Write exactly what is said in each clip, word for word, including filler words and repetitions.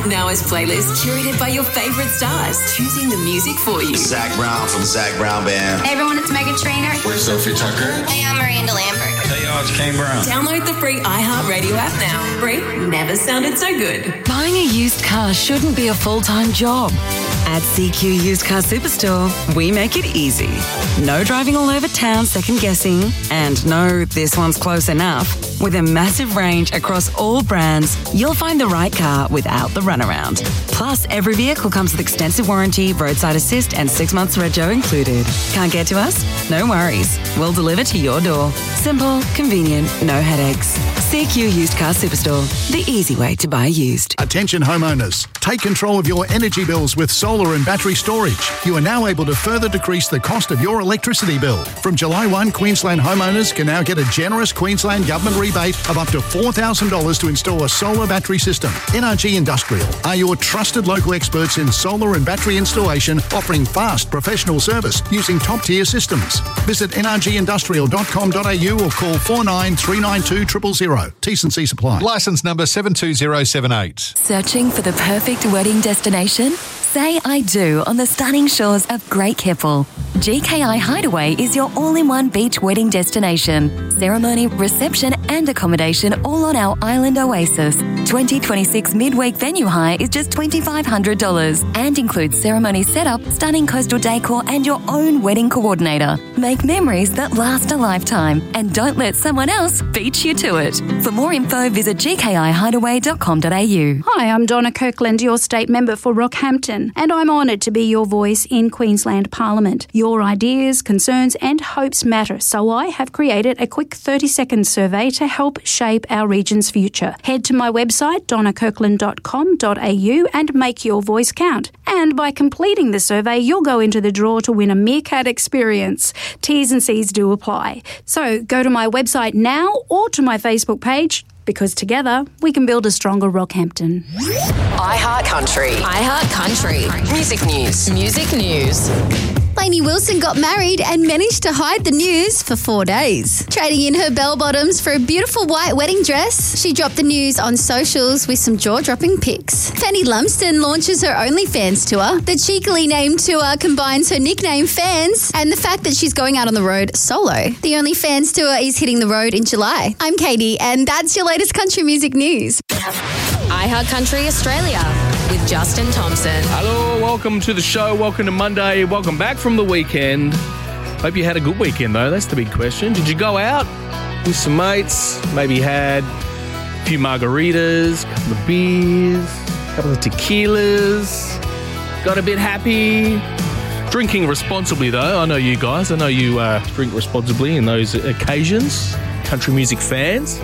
Now as playlists curated by your favourite stars, choosing the music for you. Zach Brown from the Zach Brown Band. Hey everyone, it's Megan Trainor. We're Sophie Tucker. Hey, I'm Miranda Lambert. Hey y'all, it's Kane Brown. Download the free iHeartRadio app now. Free never sounded so good. Buying a used car shouldn't be a full-time job. At C Q Used Car Superstore, we make it easy. No driving all over town second-guessing, and no, this one's close enough. With a massive range across all brands, you'll find the right car without the runaround. Plus, every vehicle comes with extensive warranty, roadside assist, and six months rego included. Can't get to us? No worries. We'll deliver to your door. Simple, convenient, no headaches. C Q Used Car Superstore, the easy way to buy used. Attention homeowners, take control of your energy bills with solar and battery storage. You are now able to further decrease the cost of your electricity bill. From July first, Queensland homeowners can now get a generous Queensland government rebate of up to four thousand dollars to install a solar battery system. N R G Industrial are your trusted local experts in solar and battery installation, offering fast professional service using top-tier systems. Visit n r g industrial dot com dot a u or call four nine three nine two zero zero zero. T's and C's apply. Licence number seven two zero seven eight. Searching for the perfect wedding destination? Say I do on the stunning shores of Great Keppel. G K I Hideaway is your all-in-one beach wedding destination. Ceremony, reception and accommodation all on our island oasis. twenty twenty-six midweek venue hire is just two thousand five hundred dollars and includes ceremony setup, stunning coastal decor and your own wedding coordinator. Make memories that last a lifetime and don't let someone else beat you to it. For more info, visit g k i hideaway dot com dot a u. Hi, I'm Donna Kirkland, your state member for Rockhampton, and I'm honoured to be your voice in Queensland Parliament. Your ideas, concerns and hopes matter, so I have created a quick thirty-second survey to help shape our region's future. Head to my website, donna kirkland dot com dot a u, and make your voice count. And by completing the survey, you'll go into the draw to win a Meerkat experience. T's and C's do apply. So go to my website now or to my Facebook page, because together we can build a stronger Rockhampton. iHeart Country. iHeart Country. Music news. Music news. Lainey Wilson got married and managed to hide the news for four days. Trading in her bell-bottoms for a beautiful white wedding dress, she dropped the news on socials with some jaw-dropping pics. Fanny Lumsden launches her OnlyFans tour. The cheekily named tour combines her nickname Fans and the fact that she's going out on the road solo. The OnlyFans tour is hitting the road in July. I'm Katie, and that's your latest country music news. iHeart Country Australia with Justin Thompson. Hello, welcome to the show. Welcome to Monday. Welcome back from the weekend. Hope you had a good weekend, though. That's the big question. Did you go out with some mates? Maybe had a few margaritas, a couple of beers, a couple of tequilas. Got a bit happy. Drinking responsibly, though. I know you guys. I know you uh, drink responsibly in those occasions. Country music fans.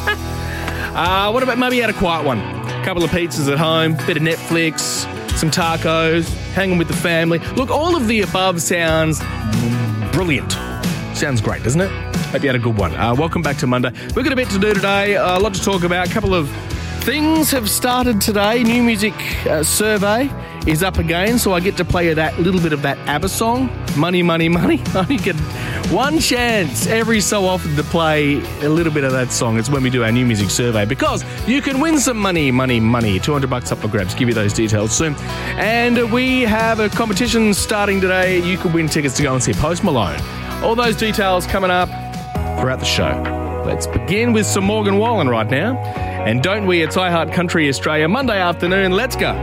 uh, what about maybe you had a quiet one? A couple of pizzas at home, bit of Netflix, some tacos, hanging with the family. Look, all of the above sounds brilliant. Sounds great, doesn't it? Hope you had a good one. Uh, welcome back to Monday. We've got a bit to do today, uh, a lot to talk about. A couple of things have started today. New music uh, survey is up again, so I get to play you that little bit of that ABBA song, Money, Money, Money. I only get one chance every so often to play a little bit of that song. It's when we do our new music survey, because you can win some money, money, money. two hundred bucks up for grabs. Give you those details soon. And we have a competition starting today. You could win tickets to go and see Post Malone. All those details coming up throughout the show. Let's begin with some Morgan Wallen right now. And don't we, it's iHeart Country Australia, Monday afternoon. Let's go.